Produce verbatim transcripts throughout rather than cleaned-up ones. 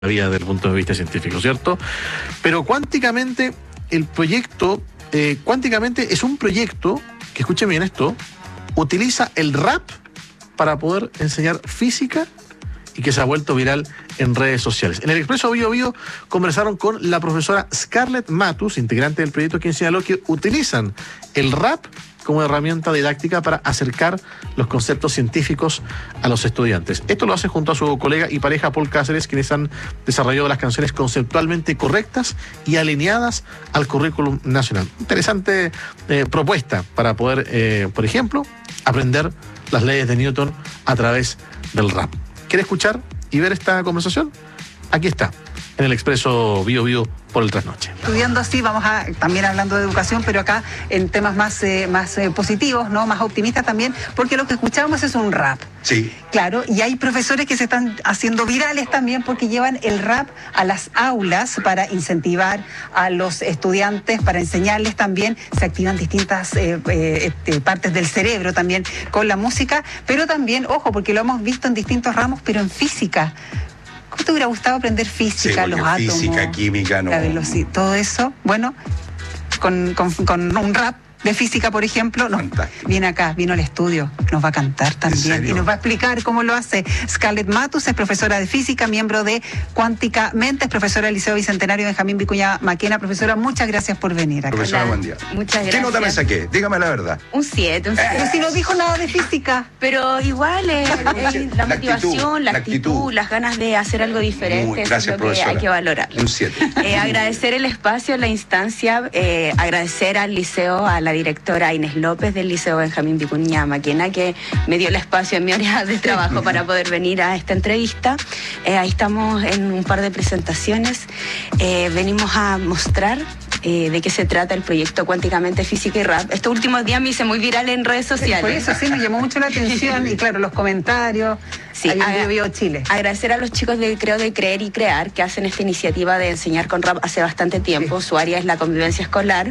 vida desde el punto de vista científico, ¿cierto? Pero cuánticamente, el proyecto, eh, cuánticamente es un proyecto, que escuchen bien esto, utiliza el rap para poder enseñar física y que se ha vuelto viral en redes sociales. En el Expreso Bio Bio conversaron con la profesora Scarlett Matus, integrante del proyecto, quien señaló que utilizan el rap como herramienta didáctica para acercar los conceptos científicos a los estudiantes. Esto lo hace junto a su colega y pareja Paul Cáceres, quienes han desarrollado las canciones conceptualmente correctas y alineadas al currículum nacional. Interesante eh, propuesta para poder, eh, por ejemplo, aprender las leyes de Newton a través del rap. ¿Quiere escuchar y ver esta conversación? Aquí está, en el Expreso Bio Bio por el Trasnoche. Estudiando así, vamos a, también hablando de educación, pero acá en temas más, eh, más eh, positivos, ¿no? Más optimistas también, porque lo que escuchamos es un rap. Sí. Claro, y hay profesores que se están haciendo virales también porque llevan el rap a las aulas para incentivar a los estudiantes, para enseñarles también. Se activan distintas eh, eh, eh, partes del cerebro también con la música, pero también, ojo, porque lo hemos visto en distintos ramos, pero en física. ¿Cómo te hubiera gustado aprender física, sí, los átomos? Física, química, no. La velocidad, todo eso. Bueno, con, con, con un rap de física, por ejemplo, no, viene acá, vino al estudio, nos va a cantar también y nos va a explicar cómo lo hace. Scarlett Matus es profesora de física, miembro de Cuánticamente, es profesora del Liceo Bicentenario Benjamín Vicuña Maquena. Profesora, muchas gracias por venir acá. Profesora, buen día. Muchas gracias. ¿Qué nota me saqué? Dígame la verdad. Un siete, un siete. Pero si no dijo nada de física. Pero igual es, es la, La motivación, actitud, la la actitud, actitud. las ganas de hacer algo diferente. Muy, eso gracias, es lo que profesora. hay que valorar. Un siete. Eh, agradecer el espacio, la instancia, eh, agradecer al liceo, a la directora Inés López del Liceo Benjamín Vicuña Maquena, que me dio el espacio en mi hora de trabajo para poder venir a esta entrevista. Eh, ahí estamos en un par de presentaciones. Eh, venimos a mostrar eh, de qué se trata el proyecto Cuánticamente Física y Rap. Estos últimos días me hice muy viral en redes sociales. Por eso sí, me llamó mucho la atención y claro, los comentarios. Sí, ahí aga- en Bio Bio Chile. Agradecer a los chicos de Creo de Creer y Crear que hacen esta iniciativa de enseñar con rap hace bastante tiempo. Sí. Su área es la convivencia escolar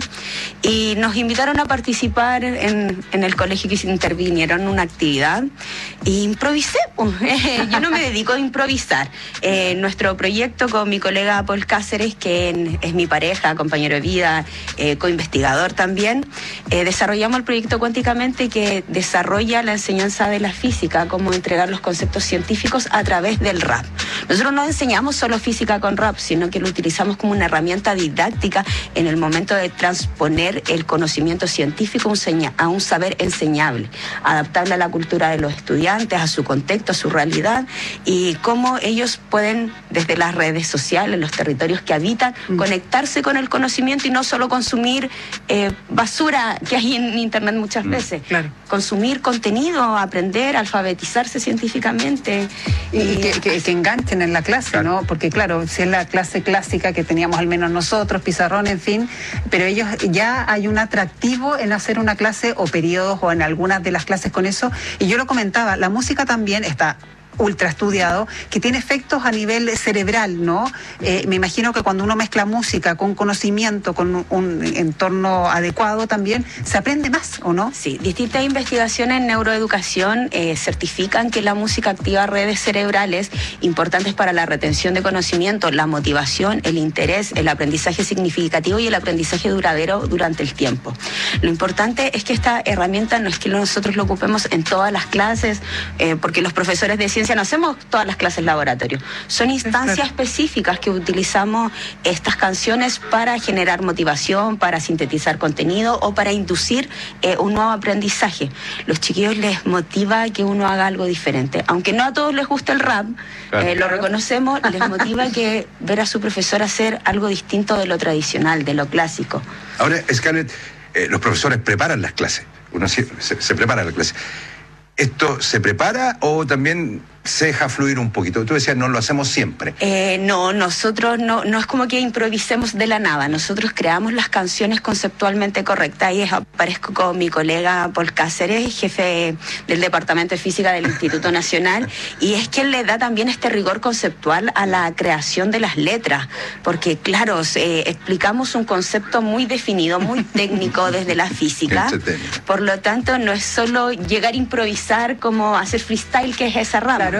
y nos invitaron a participar en, en el colegio, que se intervinieron en una actividad e improvisé. Pues. Yo no me dedico a improvisar. Eh, nuestro proyecto con mi colega Paul Cáceres, que es mi pareja, compañero de vida, eh, coinvestigador también, eh, desarrollamos el proyecto Cuánticamente, que desarrolla la enseñanza de la física, cómo entregar los conceptos científicos a través del rap. Nosotros no enseñamos solo física con rap, sino que lo utilizamos como una herramienta didáctica en el momento de transponer el conocimiento científico a un saber enseñable, adaptable a la cultura de los estudiantes, a su contexto, a su realidad, y cómo ellos pueden, desde las redes sociales, los territorios que habitan, mm. conectarse con el conocimiento y no solo consumir eh, basura que hay en internet muchas mm. veces. Claro. Consumir contenido, aprender, alfabetizarse científicamente. Y, y que, que, que enganchen en la clase, claro. ¿no? Porque claro, si es la clase clásica que teníamos al menos nosotros, pizarrón, en fin, pero ellos ya hay un atractivo en hacer una clase o periodos o en algunas de las clases con eso. Y yo lo comentaba, la música también está ultra estudiado, que tiene efectos a nivel cerebral, ¿no? Eh, me imagino que cuando uno mezcla música con conocimiento, con un, un entorno adecuado también, se aprende más, ¿o no? Sí, distintas investigaciones en neuroeducación eh, certifican que la música activa redes cerebrales importantes para la retención de conocimiento, la motivación, el interés, el aprendizaje significativo y el aprendizaje duradero durante el tiempo. Lo importante es que esta herramienta no es que nosotros lo ocupemos en todas las clases, eh, porque los profesores de ciencia no hacemos todas las clases laboratorio. Son instancias claro. específicas que utilizamos estas canciones para generar motivación, para sintetizar contenido o para inducir eh, un nuevo aprendizaje. Los chiquillos les motiva que uno haga algo diferente. Aunque no a todos les gusta el rap, claro. eh, lo reconocemos, les motiva que ver a su profesor hacer algo distinto de lo tradicional, de lo clásico. Ahora, Scarlett, eh, los profesores preparan las clases. Uno se, se, se prepara la clase. ¿Esto se prepara o también se deja fluir un poquito? Tú decías, no lo hacemos siempre. Eh, no, nosotros no, no es como que improvisemos de la nada. Nosotros creamos las canciones conceptualmente correctas. Y aparezco con mi colega Paul Cáceres, jefe del Departamento de Física del Instituto Nacional, y es que él le da también este rigor conceptual a la creación de las letras, porque claro, eh, explicamos un concepto muy definido, muy técnico desde la física. Por lo tanto, no es solo llegar a improvisar como hacer freestyle, que es esa rama. Claro.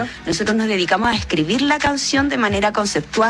Claro. Nosotros nos dedicamos a escribir la canción de manera conceptual.